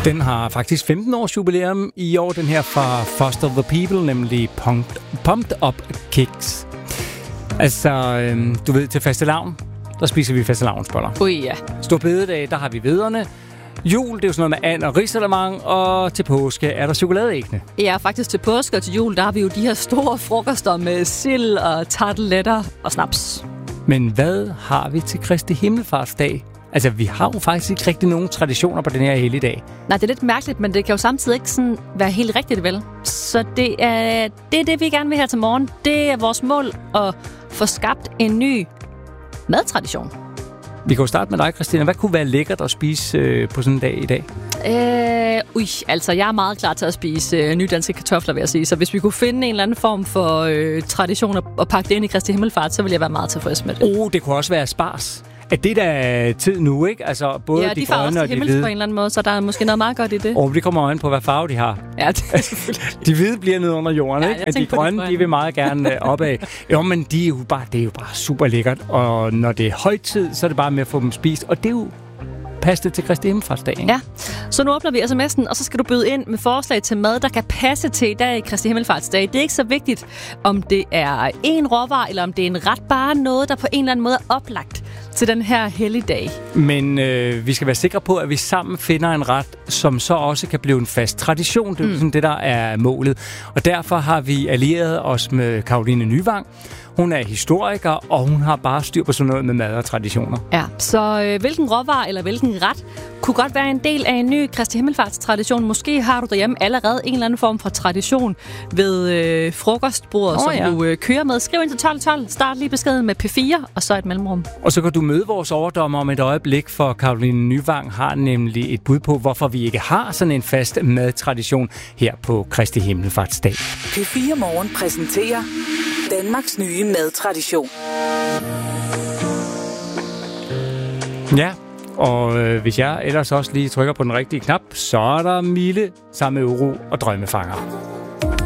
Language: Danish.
Den har faktisk 15 års jubilæum i år, den her fra Foster the People, nemlig Pumped Up Kicks. Altså, du ved, til fastelavn, der spiser vi fastelavnsboller. Ja. Stor bededag, der har vi vederne. Jul, det er jo sådan noget med and og risalemang, og til påske er der chokoladeæggene. Ja, faktisk til påske og til jul, der har vi jo de her store frokoster med sild og tarteletter og snaps. Men hvad har vi til Kristi Himmelfartsdag? Altså, vi har jo faktisk ikke rigtig nogen traditioner på den her helligdag. Nej, det er lidt mærkeligt, men det kan jo samtidig ikke sådan være helt rigtigt, vel? Så det er det, vi gerne vil her til morgen. Det er vores mål at få skabt en ny madtradition. Vi kan jo starte med dig, Christina. Hvad kunne være lækkert at spise på sådan en dag i dag? Altså jeg er meget klar til at spise nydanske kartofler, vil jeg sige. Så hvis vi kunne finde en eller anden form for tradition og pakke det ind i Kristi Himmelfart, så ville jeg være meget tilfreds med det. Det kunne også være spars. At det der er tid nu, ikke? Altså både de grønne og de hvide. på en eller anden måde, så der er måske noget meget godt i det. Det kommer øjen på, hvad farve de har. Ja, det er selvfølgelig. De hvide bliver nede under jorden, ikke? De grønne, de vil meget gerne opad. Jo, men det er jo bare super lækkert. Og når det er højtid, så er det bare med at få dem spist. Og det er jo passe til Kristi Himmelfartsdag, ikke? Ja, så nu åbner vi sms'en, og så skal du byde ind med forslag til mad, der kan passe til i dag i Kristi Himmelfartsdag. Det er ikke så vigtigt, om det er en råvare, eller om det er en ret, bare noget, der på en eller anden måde er oplagt til den her helligdag. Men vi skal være sikre på, at vi sammen finder en ret, som så også kan blive en fast tradition. Det er sådan det, der er målet. Og derfor har vi allieret os med Caroline Nyvang. Hun er historiker, og hun har bare styr på sådan noget med mad og traditioner. Ja, så hvilken råvare eller hvilken ret kunne godt være en del af en ny Kristi Himmelfartstradition. Måske har du derhjemme allerede en eller anden form for tradition ved frokostbordet, som du kører med. Skriv ind til 1212, start lige beskeden med P4, og så et mellemrum. Og så kan du møde vores overdommer om et øjeblik, for Caroline Nyvang har nemlig et bud på, hvorfor vi ikke har sådan en fast madtradition her på Kristi Himmelfartsdag. P4 Morgen præsenterer Danmarks nye madtradition. Ja, og hvis jeg ellers også lige trykker på den rigtige knap, så er der Mille sammen med Uro og Drømmefanger.